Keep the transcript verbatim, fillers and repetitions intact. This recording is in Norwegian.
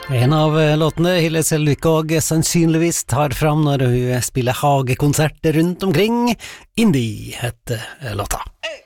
En av låtene Hilde Selvik sannsynligvis tar fram når hun spiller hagekonserter rundt omkring. Indie heter låta.